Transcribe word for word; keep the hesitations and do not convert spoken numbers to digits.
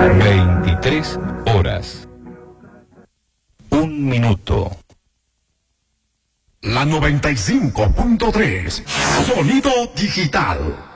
veintitrés horas. Un minuto. La noventa y cinco punto tres. Sonido digital.